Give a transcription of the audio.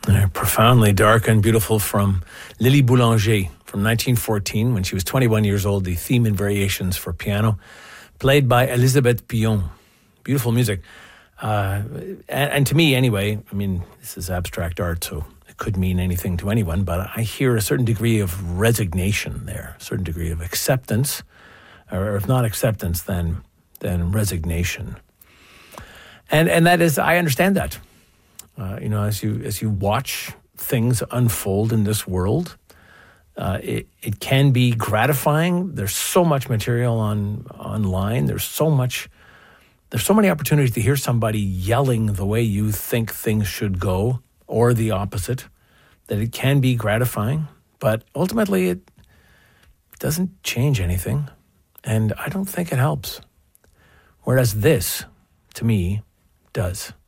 Profoundly dark and beautiful from Lily Boulanger from 1914 when she was 21 years old, the theme and variations for piano, played by Elisabeth Pillon. Beautiful music. And to me, anyway, I mean, this is abstract art, so it could mean anything to anyone, but I hear a certain degree of resignation there, a certain degree of acceptance, or if not acceptance, then resignation. And that is, I understand that. As you watch things unfold in this world, it can be gratifying. There's so much material online. There's so many opportunities to hear somebody yelling the way you think things should go, or the opposite, that it can be gratifying. But ultimately, it doesn't change anything, and I don't think it helps. Whereas this, to me, does.